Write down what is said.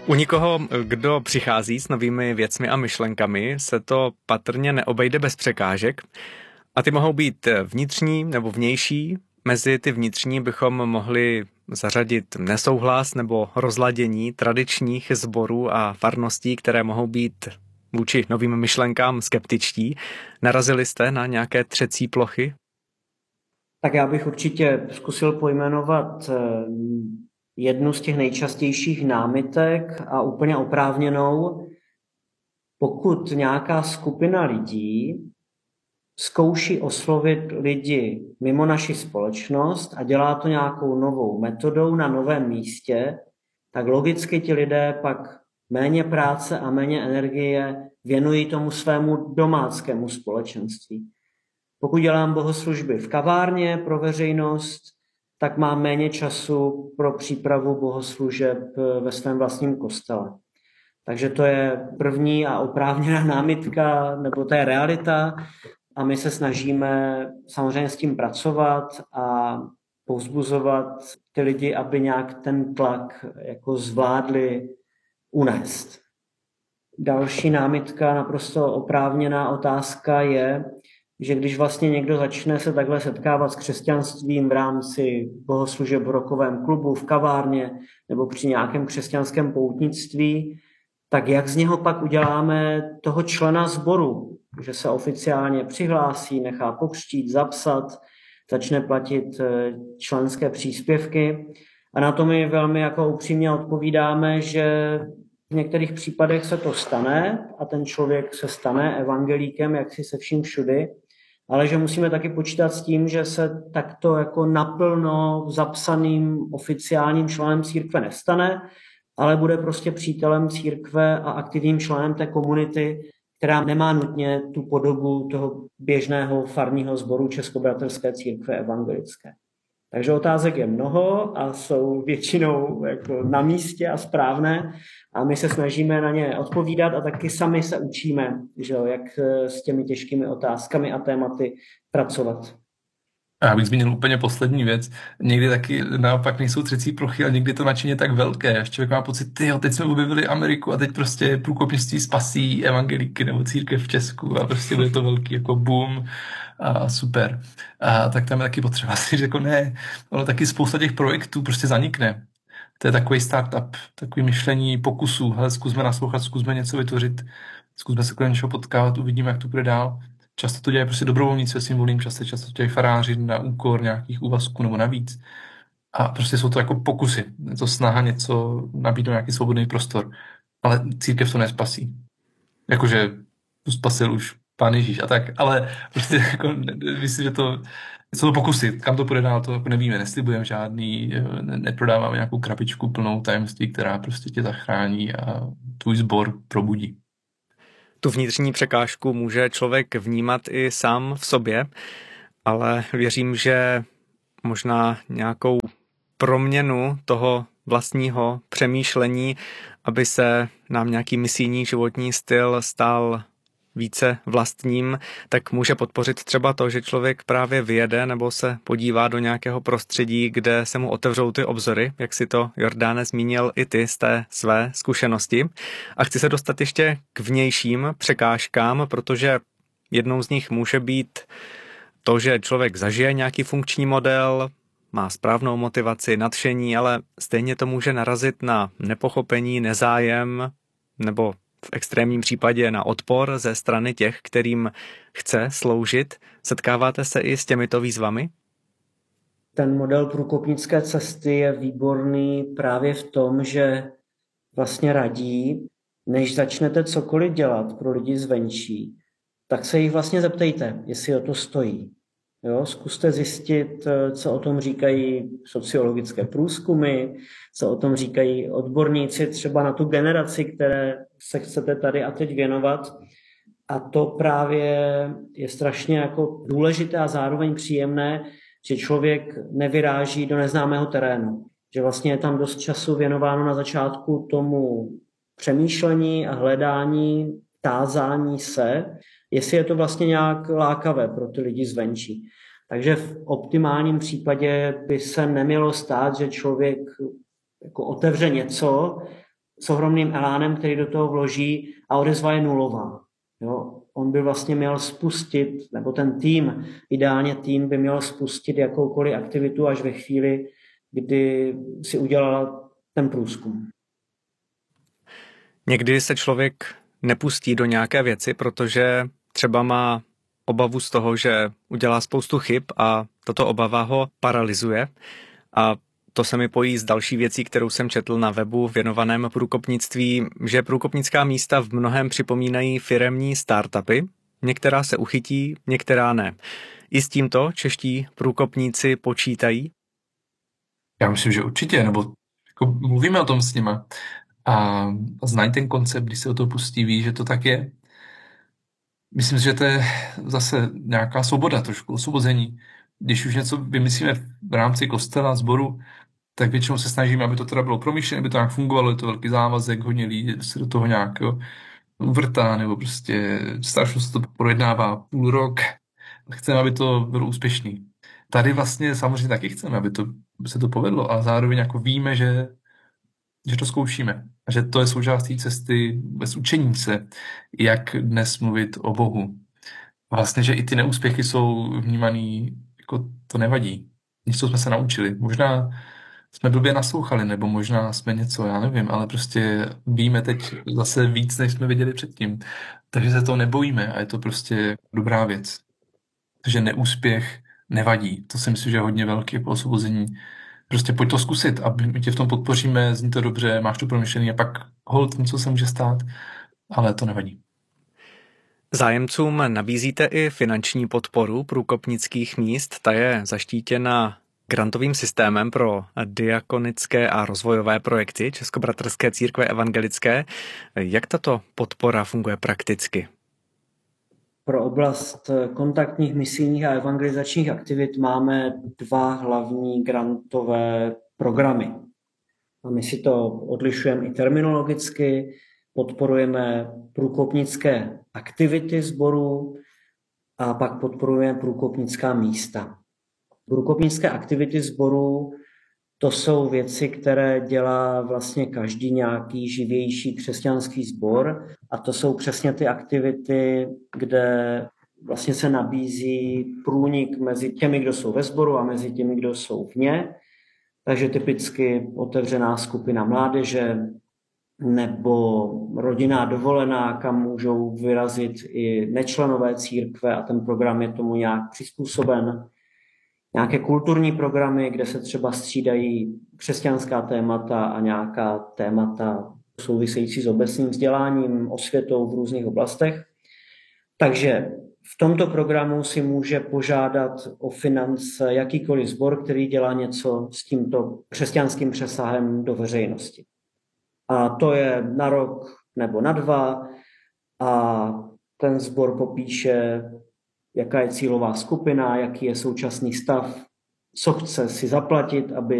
U nikoho, kdo přichází s novými věcmi a myšlenkami, se to patrně neobejde bez překážek. A ty mohou být vnitřní nebo vnější. Mezi ty vnitřní bychom mohli zařadit nesouhlas nebo rozladění tradičních sborů a farností, které mohou být vůči novým myšlenkám skeptičtí. Narazili jste na nějaké třecí plochy? Tak já bych určitě zkusil pojmenovat jednu z těch nejčastějších námitek a úplně oprávněnou. Pokud nějaká skupina lidí zkouší oslovit lidi mimo naši společnost a dělá to nějakou novou metodou na novém místě, tak logicky ti lidé pak méně práce a méně energie věnují tomu svému domáckému společenství. Pokud dělám bohoslužby v kavárně pro veřejnost, tak mám méně času pro přípravu bohoslužeb ve svém vlastním kostele. Takže to je první a oprávněná námitka, nebo to je realita a my se snažíme samozřejmě s tím pracovat a povzbuzovat ty lidi, aby nějak ten tlak jako zvládli unést. Další námitka, naprosto oprávněná otázka je, že když vlastně někdo začne se takhle setkávat s křesťanstvím v rámci bohoslužeb v rockovém klubu, v kavárně nebo při nějakém křesťanském poutnictví, tak jak z něho pak uděláme toho člena sboru, že se oficiálně přihlásí, nechá pokřtít, zapsat, začne platit členské příspěvky. A na to my velmi jako upřímně odpovídáme, že v některých případech se to stane a ten člověk se stane evangelíkem, jak si se vším všudy, ale že musíme taky počítat s tím, že se takto jako naplno zapsaným oficiálním členem církve nestane, ale bude prostě přítelem církve a aktivním členem té komunity, která nemá nutně tu podobu toho běžného farního sboru Českobratrské církve evangelické. Takže otázek je mnoho a jsou většinou jako na místě a správné a my se snažíme na ně odpovídat a taky sami se učíme, že jo, jak s těmi těžkými otázkami a tématy pracovat. A já bych zmínil úplně poslední věc. Někdy taky naopak nejsou třecí plochy a někdy to nadšení je tak velké. Až člověk má pocit, tyjo, teď jsme objevili Ameriku a teď prostě průkopnictví spasí evangelíky nebo církev v Česku a prostě bude to velký jako boom a super. A tak tam je taky potřeba si říct, jako ne, ale taky spousta těch projektů prostě zanikne. To je takový startup, takový myšlení pokusů. Hele, zkusme naslouchat, zkusme něco vytvořit, zkusme se kolem něčeho potkávat, uvidíme, jak to bude dál. Často to dělají prostě dobrovolníci ve svým volným čase, často to dělají faráři na úkor nějakých úvazků nebo navíc. A prostě jsou to jako pokusy. Je to snaha něco nabídnout nějaký svobodný prostor. Ale církev to nespasí. Jakože tu spasil už Pán Ježíš a tak. Ale prostě jako, myslím, že to jsou to pokusy. Kam to půjde dál, to jako nevíme. Neslibujeme žádný, neprodáváme nějakou krabičku plnou tajemství, která prostě tě zachrání a tvůj sbor probudí. Tu vnitřní překážku může člověk vnímat i sám v sobě, ale věřím, že možná nějakou proměnu toho vlastního přemýšlení, aby se nám nějaký misijní životní styl stal více vlastním, tak může podpořit třeba to, že člověk právě vyjede nebo se podívá do nějakého prostředí, kde se mu otevřou ty obzory, jak si to, Jordáne, zmínil i ty z té své zkušenosti. A chci se dostat ještě k vnějším překážkám, protože jednou z nich může být to, že člověk zažije nějaký funkční model, má správnou motivaci, nadšení, ale stejně to může narazit na nepochopení, nezájem nebo v extrémním případě na odpor ze strany těch, kterým chce sloužit. Setkáváte se i s těmito výzvami? Ten model průkopnické cesty je výborný právě v tom, že vlastně radí, než začnete cokoliv dělat pro lidi zvenčí, tak se jich vlastně zeptejte, jestli o to stojí. Jo, zkuste zjistit, co o tom říkají sociologické průzkumy, co o tom říkají odborníci třeba na tu generaci, které se chcete tady a teď věnovat. A to právě je strašně jako důležité a zároveň příjemné, že člověk nevyráží do neznámého terénu. Že vlastně je tam dost času věnováno na začátku tomu přemýšlení a hledání, tázání se, jestli je to vlastně nějak lákavé pro ty lidi zvenčí. Takže v optimálním případě by se nemělo stát, že člověk jako otevře něco s ohromným elánem, který do toho vloží a odezva je nulová. Jo? On by vlastně měl spustit, nebo ten tým, ideálně tým by měl spustit jakoukoliv aktivitu až ve chvíli, kdy si udělal ten průzkum. Někdy se člověk nepustí do nějaké věci, protože třeba má obavu z toho, že udělá spoustu chyb a tato obava ho paralyzuje. A to se mi pojí s další věcí, kterou jsem četl na webu věnovaném průkopnictví, že průkopnická místa v mnohém připomínají firemní startupy. Některá se uchytí, některá ne. I s tímto čeští průkopníci počítají? Já myslím, že určitě, nebo jako mluvíme o tom s nima a znají ten koncept, když se o to pustí, ví, že to tak je. Myslím si, že to je zase nějaká svoboda, trošku osvobození. Když už něco vymyslíme v rámci kostela, sboru, tak většinou se snažíme, aby to teda bylo promyšlené, aby to nějak fungovalo, je to velký závazek, hodně lidí se do toho nějak uvrtá, nebo prostě strašně se to projednává půl rok. Chceme, aby to bylo úspěšný. Tady vlastně samozřejmě taky chceme, aby se to povedlo, ale zároveň jako víme, že to zkoušíme. A že to je součástí cesty bez učení se, jak dnes mluvit o Bohu. A vlastně, že i ty neúspěchy jsou vnímaný, jako to nevadí. Něco jsme se naučili. Možná jsme blbě naslouchali, nebo možná jsme něco, já nevím, ale prostě víme teď zase víc, než jsme věděli předtím. Takže se to nebojíme a je to prostě dobrá věc. Takže neúspěch nevadí. To si myslím, že je hodně velké osvobození. Prostě pojď to zkusit a my tě v tom podpoříme, zní to dobře, máš to promyšlený a pak holt něco se může stát, ale to nevadí. Zájemcům nabízíte i finanční podporu průkopnických míst. Ta je zaštítěna grantovým systémem pro diakonické a rozvojové projekty Českobratrské církve evangelické. Jak tato podpora funguje prakticky? Pro oblast kontaktních, misijních a evangelizačních aktivit máme 2 hlavní grantové programy. A my si to odlišujeme i terminologicky, podporujeme průkopnické aktivity sborů a pak podporujeme průkopnická místa. Průkopnické aktivity sborů, to jsou věci, které dělá vlastně každý nějaký živější křesťanský sbor a to jsou přesně ty aktivity, kde vlastně se nabízí průnik mezi těmi, kdo jsou ve sboru a mezi těmi, kdo jsou vně. Takže typicky otevřená skupina mládeže nebo rodinná dovolená, kam můžou vyrazit i nečlenové církve a ten program je tomu nějak přizpůsoben. Nějaké kulturní programy, kde se třeba střídají křesťanská témata a nějaká témata související s obecným vzděláním, osvětou v různých oblastech. Takže v tomto programu si může požádat o finance jakýkoliv sbor, který dělá něco s tímto křesťanským přesahem do veřejnosti. A to je na rok nebo na 2 a ten sbor popíše, jaká je cílová skupina, jaký je současný stav, co chce si zaplatit, aby